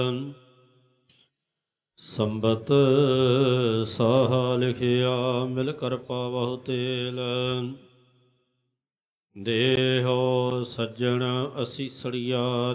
ਸੰਬਤ ਸਾਹਾ ਲਿਖਿਆ ਮਿਲ ਕਰ ਪਾਵਹੁ ਤੇਲ। ਦੇਹੋ ਸੱਜਣ ਅਸੀਸੜੀਆ